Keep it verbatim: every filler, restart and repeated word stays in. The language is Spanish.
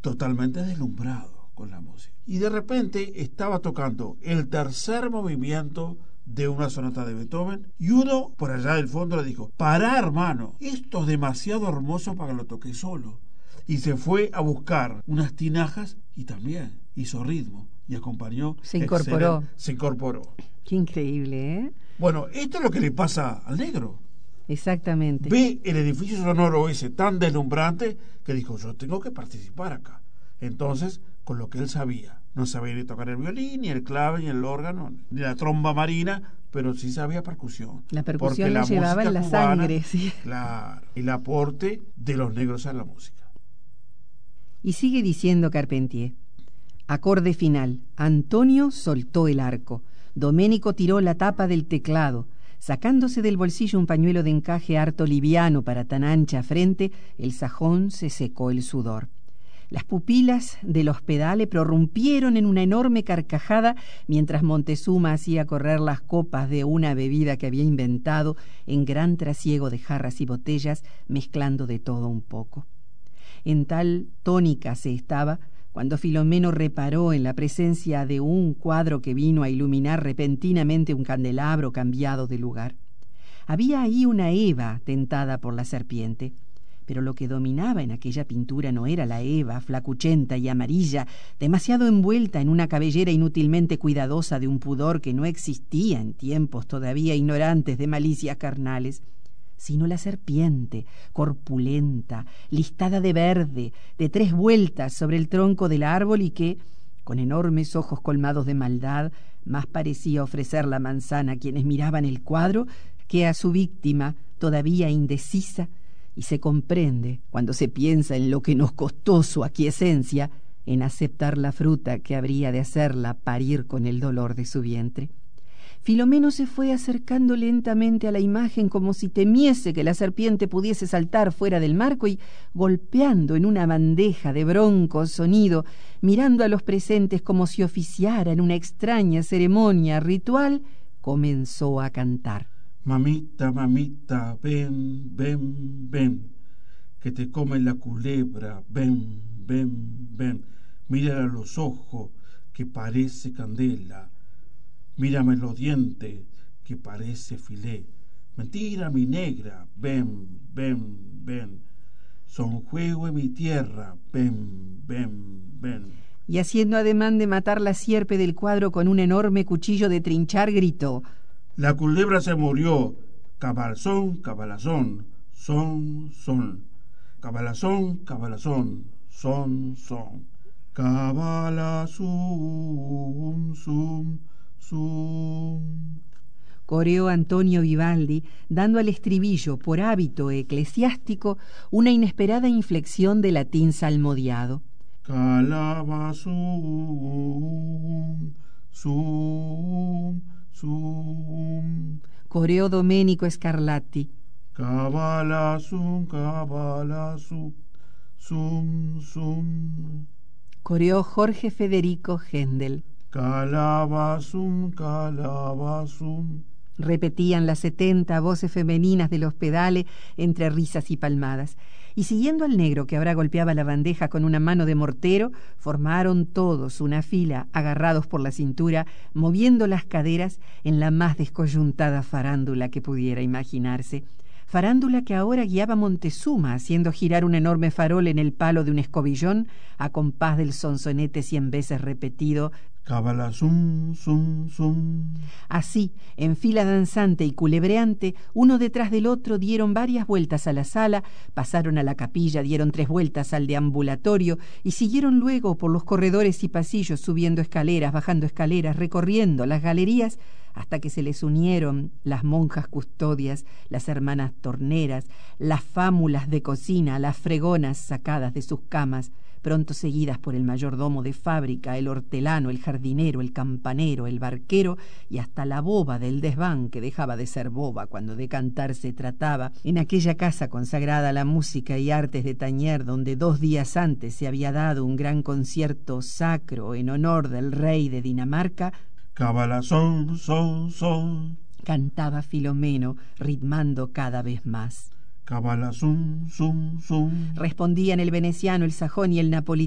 totalmente deslumbrado con la música. Y de repente estaba tocando el tercer movimiento de una sonata de Beethoven, y uno por allá del fondo le dijo: pará, hermano, esto es demasiado hermoso para que lo toque solo. Y se fue a buscar unas tinajas y también hizo ritmo y acompañó. Se incorporó. Excelente. Se incorporó. Qué increíble, ¿eh? Bueno, esto es lo que le pasa al negro. Exactamente. Ve el edificio sonoro ese tan deslumbrante que dijo: yo tengo que participar acá. Entonces, con lo que él sabía, no sabía ni tocar el violín, ni el clave, ni el órgano, ni la tromba marina, pero sí sabía percusión. La percusión la llevaba en la cubana, sangre, sí. Claro, el aporte de los negros a la música. Y sigue diciendo Carpentier: acorde final, Antonio soltó el arco, Doménico tiró la tapa del teclado, sacándose del bolsillo un pañuelo de encaje harto liviano para tan ancha frente, el sajón se secó el sudor. Las pupilas del hospedale prorrumpieron en una enorme carcajada mientras Montezuma hacía correr las copas de una bebida que había inventado en gran trasiego de jarras y botellas, mezclando de todo un poco. En tal tónica se estaba cuando Filomeno reparó en la presencia de un cuadro que vino a iluminar repentinamente un candelabro cambiado de lugar. Había ahí una Eva tentada por la serpiente, pero lo que dominaba en aquella pintura no era la Eva flacuchenta y amarilla, demasiado envuelta en una cabellera inútilmente cuidadosa de un pudor que no existía en tiempos todavía ignorantes de malicias carnales, sino la serpiente, corpulenta, listada de verde, de tres vueltas sobre el tronco del árbol y que, con enormes ojos colmados de maldad, más parecía ofrecer la manzana a quienes miraban el cuadro que a su víctima, todavía indecisa, y se comprende, cuando se piensa en lo que nos costó su aquiescencia, en aceptar la fruta que habría de hacerla parir con el dolor de su vientre. Filomeno se fue acercando lentamente a la imagen como si temiese que la serpiente pudiese saltar fuera del marco y, golpeando en una bandeja de bronco sonido, mirando a los presentes como si oficiara en una extraña ceremonia ritual, comenzó a cantar. Mamita, mamita, ven, ven, ven, que te come la culebra, ven, ven, ven, mírala a los ojos, que parece candela, mírame los dientes, que parece filé, mentira mi negra, ven, ven, ven, son juego en mi tierra, ven, ven, ven. Y haciendo ademán de matar la sierpe del cuadro con un enorme cuchillo de trinchar, gritó: la culebra se murió, cabalazón, cabalazón, son, son, cabalazón, cabalazón, son, son, cabalazón, zum, zum. Coreó Antonio Vivaldi, dando al estribillo, por hábito eclesiástico, una inesperada inflexión de latín salmodiado. Calabazón, zum, zum. Coreó Domenico Scarlatti. Cabalazum, cabalazum, sum, sum. Coreó Jorge Federico Händel. Calabazum, calabazum. Repetían las setenta voces femeninas del hospedale entre risas y palmadas. Y siguiendo al negro que ahora golpeaba la bandeja con una mano de mortero, formaron todos una fila, agarrados por la cintura, moviendo las caderas en la más descoyuntada farándula que pudiera imaginarse. Farándula que ahora guiaba Montezuma, haciendo girar un enorme farol en el palo de un escobillón, a compás del sonsonete cien veces repetido: cabalazum, sum, sum. Así, en fila danzante y culebreante, uno detrás del otro dieron varias vueltas a la sala, pasaron a la capilla, dieron tres vueltas al deambulatorio y siguieron luego por los corredores y pasillos, subiendo escaleras, bajando escaleras, recorriendo las galerías, hasta que se les unieron las monjas custodias, las hermanas torneras, las fámulas de cocina, las fregonas sacadas de sus camas, pronto seguidas por el mayordomo de fábrica, el hortelano, el jardinero, el campanero, el barquero y hasta la boba del desván, que dejaba de ser boba cuando de cantar se trataba, en aquella casa consagrada a la música y artes de tañer, donde dos días antes se había dado un gran concierto sacro en honor del rey de Dinamarca. Cabalazón, son, son. Cantaba Filomeno, ritmando cada vez más. Cabalazum, sum, sum. Respondían el veneciano, el sajón y el napolitano.